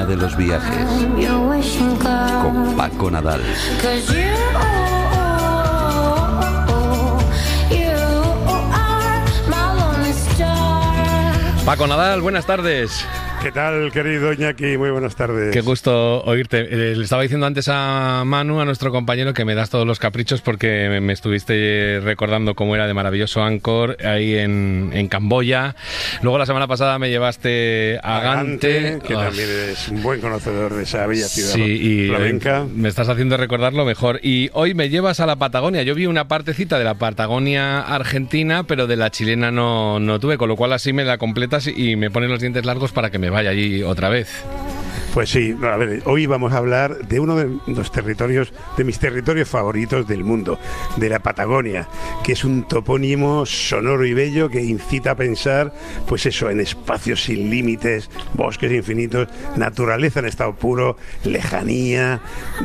de los viajes con Paco Nadal. Paco Nadal, buenas tardes. ¿Qué tal, querido Iñaki? Muy buenas tardes. Qué gusto oírte. Le estaba diciendo antes a Manu, a nuestro compañero, que me das todos los caprichos porque me estuviste recordando cómo era de maravilloso Angkor ahí en Camboya. Luego la semana pasada me llevaste a Gante, que también eres un buen conocedor de esa bella ciudad flamenca. Me estás haciendo recordarlo mejor. Y hoy me llevas a la Patagonia. Yo vi una partecita de la Patagonia argentina, pero de la chilena no tuve, con lo cual así me la completas y me pones los dientes largos para que me vaya allí otra vez. Pues sí, a ver, hoy vamos a hablar de uno de los territorios, de mis territorios favoritos del mundo, de la Patagonia, que es un topónimo sonoro y bello que incita a pensar, pues eso, en espacios sin límites, bosques infinitos, naturaleza en estado puro, lejanía,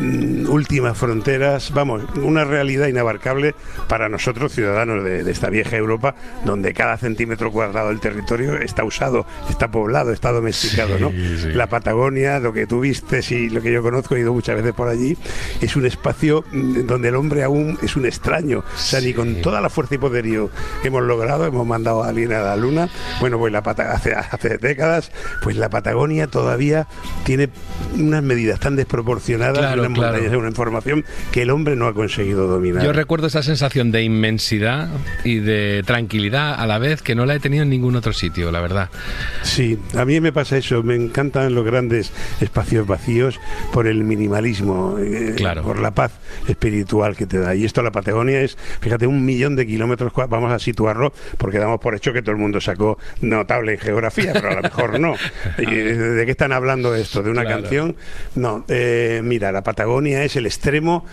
últimas fronteras, vamos, una realidad inabarcable para nosotros, ciudadanos de esta vieja Europa, donde cada centímetro cuadrado del territorio está usado, está poblado, está domesticado, ¿no? Sí. La Patagonia, lo que tú vistes y lo que yo conozco, he ido muchas veces por allí, es un espacio donde el hombre aún es un extraño. O sea, ni con toda la fuerza y poderío que hemos logrado, hemos mandado a alguien a la luna, bueno, pues hace décadas, pues la Patagonia todavía tiene unas medidas tan desproporcionadas, unas montañas, una información que el hombre no ha conseguido dominar. Yo recuerdo esa sensación de inmensidad y de tranquilidad a la vez que no la he tenido en ningún otro sitio, la verdad. Sí, a mí me pasa eso, me encantan los grandes espacios vacíos por el minimalismo, por la paz espiritual que te da. Y esto, la Patagonia es, fíjate, 1 millón de kilómetros, vamos a situarlo porque damos por hecho que todo el mundo sacó notable en geografía, pero a lo mejor no. ¿De qué están hablando esto? ¿De una canción? No, mira, la Patagonia es el extremo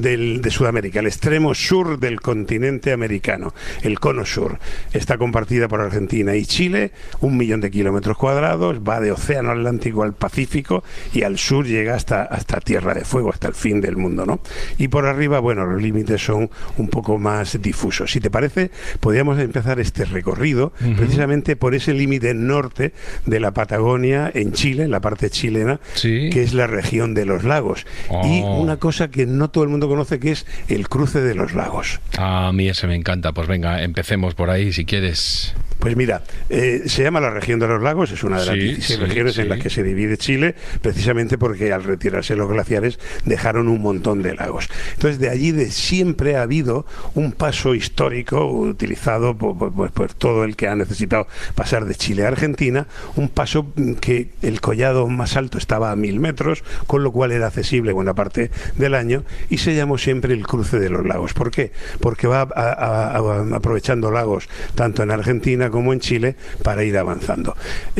de Sudamérica, el extremo sur del continente americano, el cono sur. Está compartida por Argentina y Chile, 1 millón de kilómetros cuadrados, va de océano Atlántico al Pacífico y al sur llega hasta Tierra de Fuego, hasta el fin del mundo, ¿no? Y por arriba, bueno, los límites son un poco más difusos. Si te parece, podríamos empezar este recorrido precisamente por ese límite norte de la Patagonia en Chile, en la parte chilena, que es la región de los lagos. Y una cosa que no todo el mundo conoce, que es el cruce de los lagos. A mí ese me encanta. Pues venga, empecemos por ahí si quieres. Pues mira, se llama la región de los lagos, es una de las 16 regiones en las que se divide Chile, precisamente porque al retirarse los glaciares dejaron un montón de lagos. Entonces, de allí siempre ha habido un paso histórico utilizado por todo el que ha necesitado pasar de Chile a Argentina, un paso que el collado más alto estaba a 1000 metros, con lo cual era accesible buena parte del año, y se llamó siempre el cruce de los lagos. ¿Por qué? Porque va aprovechando lagos tanto en Argentina como en Chile para ir avanzando.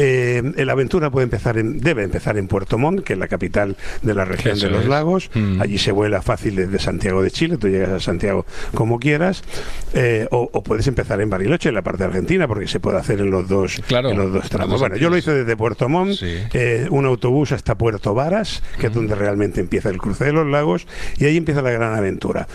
La aventura debe empezar en Puerto Montt, que es la capital de la región de los lagos. Allí se vuela fácil desde Santiago de Chile, tú llegas a Santiago como quieras, o puedes empezar en Bariloche, en la parte argentina, porque se puede hacer en los dos tramos. Bueno, yo lo hice desde Puerto Montt, un autobús hasta Puerto Varas, que es donde realmente empieza el cruce de los lagos, y ahí empieza la gran aventura.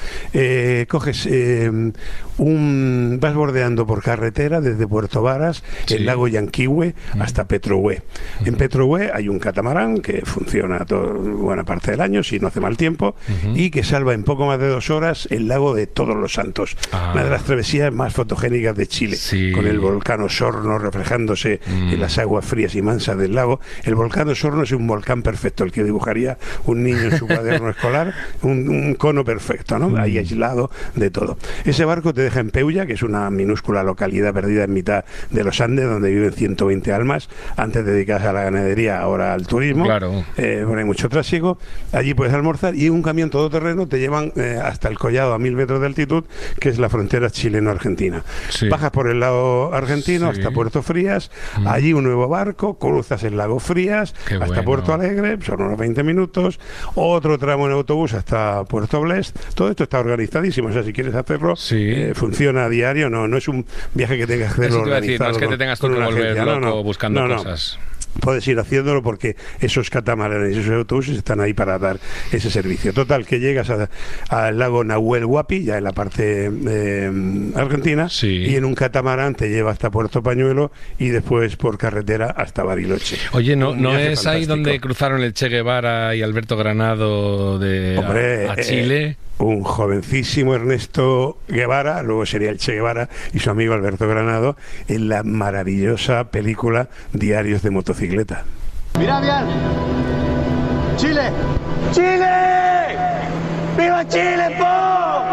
Vas bordeando por carretera desde Puerto Varas, el lago Yanquihue hasta Petrohue. En Petrohue hay un catamarán que funciona buena parte del año, si no hace mal tiempo, y que salva en poco más de 2 horas el lago de Todos los Santos, una de las travesías más fotogénicas de Chile, con el volcán Osorno reflejándose en las aguas frías y mansas del lago. El volcán Osorno es un volcán perfecto, el que dibujaría un niño en su cuaderno escolar, un cono perfecto, ¿no? Ahí aislado de todo. Ese barco te deja en Peulla, que es una minúscula localidad perdida en mitad de los Andes, donde viven 120 almas, antes dedicadas a la ganadería, ahora al turismo. Claro. Bueno, hay mucho trasiego. Allí puedes almorzar y un camión todoterreno te llevan hasta el collado a 1000 metros de altitud, que es la frontera chileno-argentina. Bajas por el lado argentino hasta Puerto Frías, allí un nuevo barco, cruzas el lago Frías hasta Puerto Alegre, son unos 20 minutos, otro tramo en autobús hasta Puerto Blest. Todo esto está organizadísimo, o sea, si quieres hacerlo, funciona a diario, no es un viaje que tengas que hacerlo organizado. No es que te tengas que volver loco buscando cosas. puedes ir haciéndolo porque esos catamaranes y esos autobuses están ahí para dar ese servicio. Total, que llegas al lago Nahuel Huapi, ya en la parte argentina, y en un catamarán te lleva hasta Puerto Pañuelo y después por carretera hasta Bariloche. Oye, ¿no es fantástico. Ahí donde cruzaron el Che Guevara y Alberto Granado a Chile? Un jovencísimo Ernesto Guevara, luego sería el Che Guevara, y su amigo Alberto Granado, en la maravillosa película Diarios de motocicleta. ¡Mira bien! ¡Chile! ¡Chile! ¡Viva Chile, po!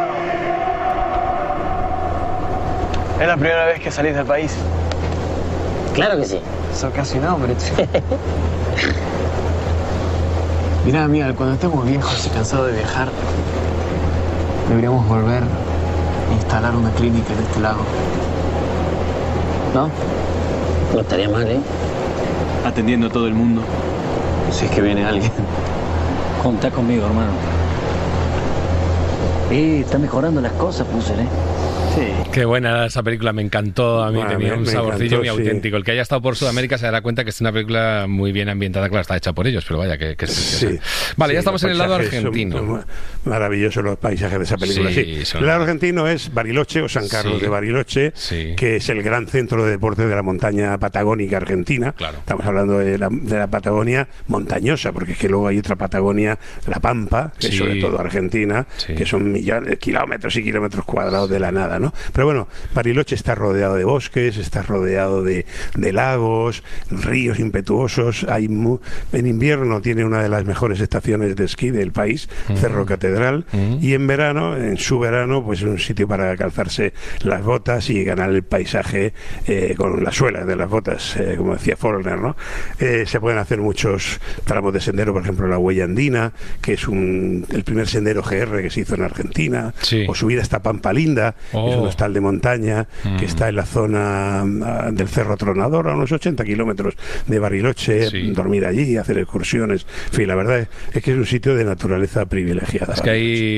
¿Es la primera vez que salís del país? Claro que sí. Sos casi un hombre, che. Mirá, amiga, cuando estemos viejos y cansados de viajar, deberíamos volver a instalar una clínica en este lago. ¿No? No estaría mal, ¿eh? Atendiendo a todo el mundo. Si es que viene alguien. Contá conmigo, hermano. Está mejorando las cosas, Puser, ¿eh? Sí. Qué buena era esa película, me encantó. A mí tenía un saborcillo muy auténtico. El que haya estado por Sudamérica se dará cuenta que es una película muy bien ambientada. Claro, está hecha por ellos, pero vaya que sí. Vale, ya estamos en el lado argentino. Maravillosos los paisajes de esa película. El lado argentino es Bariloche o San Carlos de Bariloche, que es el gran centro de deporte de la montaña patagónica argentina. Claro. Estamos hablando de la Patagonia montañosa, porque es que luego hay otra Patagonia, la Pampa, que es sobre todo Argentina, que son millones, kilómetros y kilómetros cuadrados de la nada, ¿no? Pero bueno, Bariloche está rodeado de bosques, está rodeado de lagos, ríos impetuosos. En invierno tiene una de las mejores estaciones de esquí del país, Cerro Catedral, y en verano, en su verano, pues es un sitio para calzarse las botas y ganar el paisaje con las suelas de las botas, como decía Faulkner, ¿no? Se pueden hacer muchos tramos de sendero, por ejemplo la Huella Andina, que es el primer sendero GR que se hizo en Argentina, o subir hasta Pampa Linda, que es un hostal de montaña que está en la zona del Cerro Tronador, a unos 80 kilómetros de Bariloche, dormir allí, hacer excursiones. En fin, la verdad es que es un sitio de naturaleza privilegiada. Es que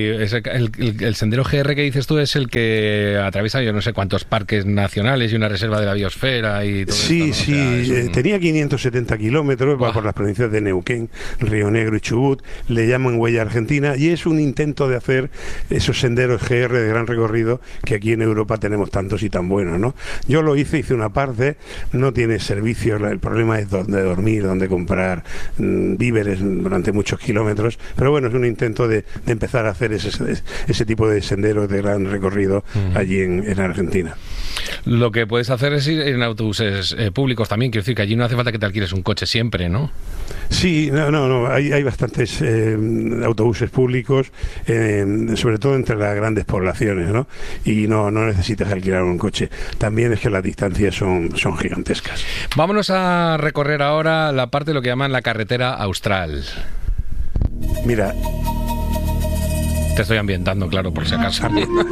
el sendero GR que dices tú es el que atraviesa yo no sé cuántos parques nacionales y una reserva de la biosfera y todo esto, ¿no? Sí, tenía 570 kilómetros, va por las provincias de Neuquén, Río Negro y Chubut, le llaman Huella Argentina, y es un intento de hacer esos senderos GR de gran recorrido que aquí en Europa tenemos tantos y tan buenos, ¿no? Yo lo hice una parte, no tiene servicios, el problema es dónde dormir, dónde comprar víveres durante muchos kilómetros, pero bueno, es un intento de empezar a hacer ese tipo de senderos de gran recorrido allí en Argentina. Lo que puedes hacer es ir en autobuses públicos también, quiero decir que allí no hace falta que te alquiles un coche siempre, ¿no? Sí, no, hay bastantes autobuses públicos, sobre todo entre las grandes poblaciones, ¿no? Y no necesitas alquilar un coche. También es que las distancias son gigantescas. Vámonos a recorrer ahora la parte de lo que llaman la carretera austral. Mira, te estoy ambientando, claro, por si acaso.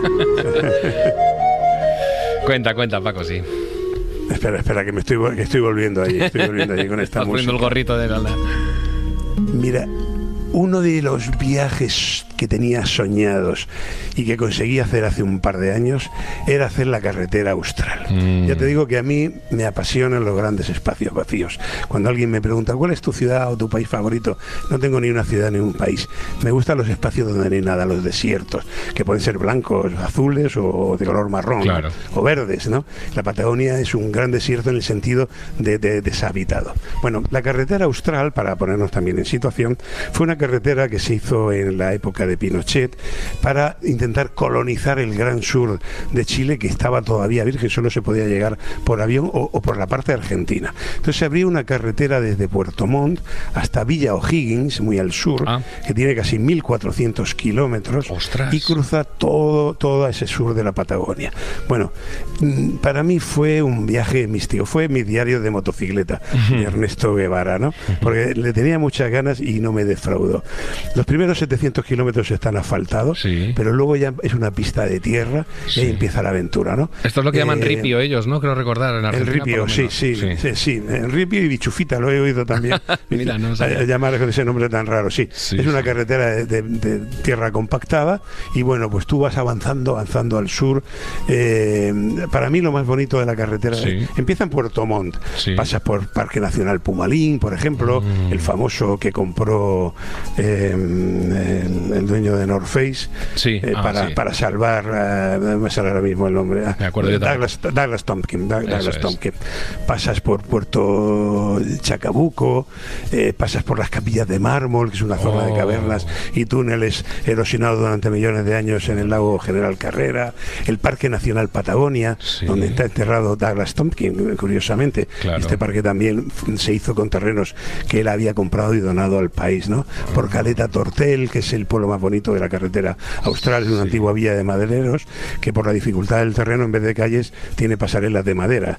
Cuenta, Paco, sí. Espera, que estoy volviendo ahí con esta música. Poniendo el gorrito de verdad. Mira, uno de los viajes que tenía soñados y que conseguí hacer hace un par de años era hacer la carretera austral. Ya te digo que a mí me apasionan los grandes espacios vacíos. Cuando alguien me pregunta ¿cuál es tu ciudad o tu país favorito? No tengo ni una ciudad ni un país. Me gustan los espacios donde no hay nada, los desiertos, que pueden ser blancos, azules o de color marrón, claro, o verdes, ¿no? La Patagonia es un gran desierto en el sentido de deshabitado. Bueno, la carretera austral, para ponernos también en situación, fue una carretera que se hizo en la época de Pinochet para intentar colonizar el gran sur de Chile, que estaba todavía virgen, solo se podía llegar por avión o por la parte argentina. Entonces se abrió una carretera desde Puerto Montt hasta Villa O'Higgins, muy al sur, que tiene casi 1.400 kilómetros. ¡Ostras! Y cruza todo ese sur de la Patagonia. Bueno, para mí fue un viaje místico, fue mi diario de motocicleta de Ernesto Guevara, ¿no? Porque le tenía muchas ganas y no me defraudó. Los primeros 700 kilómetros momentos están asfaltados, pero luego ya es una pista de tierra y ahí empieza la aventura, ¿no? Esto es lo que llaman ripio ellos, ¿no? Creo recordar en Argentina. El ripio, sí. El ripio y bichufita, lo he oído también. Mira, no llamar con ese nombre tan raro, es una carretera de tierra compactada y bueno, pues tú vas avanzando al sur. Para mí lo más bonito de la carretera empieza en Puerto Montt, pasas por Parque Nacional Pumalín, por ejemplo, el famoso que compró el dueño de North Face para salvar, no me sale ahora mismo el nombre, Douglas Tompkins. Pasas por Puerto Chacabuco, pasas por las capillas de mármol, que es una zona de cavernas y túneles erosionados durante millones de años en el lago General Carrera, el Parque Nacional Patagonia, donde está enterrado Douglas Tompkins, curiosamente. Este parque también se hizo con terrenos que él había comprado y donado al país, ¿no? Por Caleta Tortel, que es el pueblo más bonito de la carretera austral, es una antigua vía de madereros que por la dificultad del terreno, en vez de calles, tiene pasarelas de madera.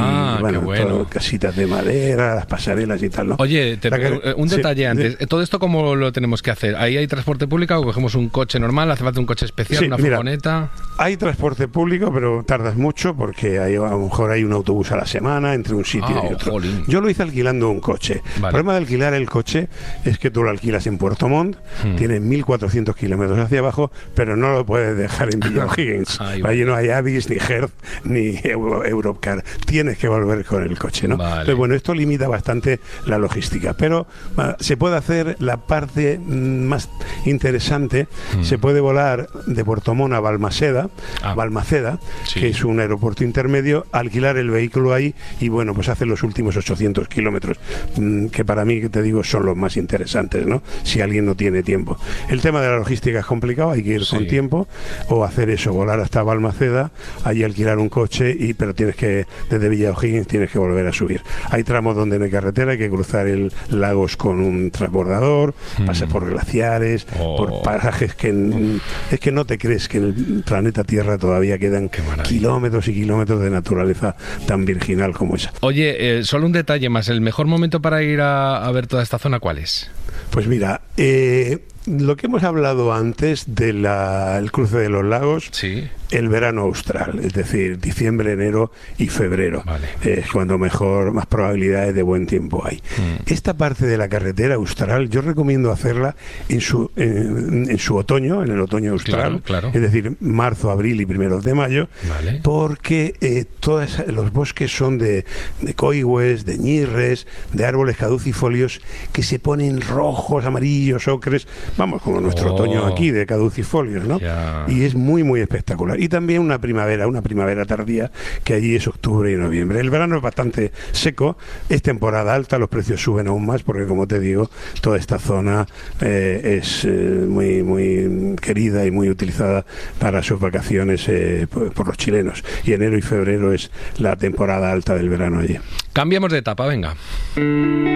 Casitas de madera, las pasarelas y tal, ¿no? Oye, un detalle antes. ¿Todo esto cómo lo tenemos que hacer? ¿Ahí hay transporte público o cogemos un coche normal? ¿Hace falta un coche especial, una furgoneta? Hay transporte público, pero tardas mucho porque a lo mejor hay un autobús a la semana entre un sitio y otro. Jolín. Yo lo hice alquilando un coche. El problema de alquilar el coche es que tú lo alquilas en Puerto Montt, tienes 1.400 kilómetros hacia abajo, pero no lo puedes dejar en Villa O'Higgins. Allí no hay Avis, ni Hertz, ni Europcar. Tienes que volver con el coche, ¿no? Entonces, bueno, esto limita bastante la logística, pero se puede hacer la parte más interesante. Se puede volar de Puerto Montt a Balmaceda, que es un aeropuerto intermedio, alquilar el vehículo ahí y bueno, pues hacer los últimos 800 kilómetros, que para mí, que te digo, son los más interesantes, ¿no? Si alguien no tiene tiempo. El tema de la logística es complicado, hay que ir con tiempo, o hacer eso, volar hasta Balmaceda, allí alquilar un coche, pero tienes que, desde Villa O'Higgins, tienes que volver a subir. Hay tramos donde no hay carretera, hay que cruzar lagos con un transbordador, pasar por glaciares, por parajes que es que no te crees que en el planeta Tierra todavía quedan kilómetros y kilómetros de naturaleza tan virginal como esa. Oye, solo un detalle más, ¿el mejor momento para ir a ver toda esta zona cuál es? Pues mira, lo que hemos hablado antes del cruce de los lagos, el verano austral, es decir, diciembre, enero y febrero, es cuando más probabilidades de buen tiempo hay. Esta parte de la carretera austral yo recomiendo hacerla en su otoño, en el otoño austral, es decir, marzo, abril y primeros de mayo, porque todos los bosques son de coigües, de ñirres, de árboles caducifolios que se ponen rojos, amarillos, ocres, vamos, como nuestro otoño aquí de caducifolios, ¿no? Y es muy, muy espectacular. Y también una primavera tardía, que allí es octubre y noviembre. El verano es bastante seco, es temporada alta, los precios suben aún más, porque como te digo, toda esta zona es muy, muy querida y muy utilizada para sus vacaciones por los chilenos. Y enero y febrero es la temporada alta del verano allí. Cambiamos de etapa, venga.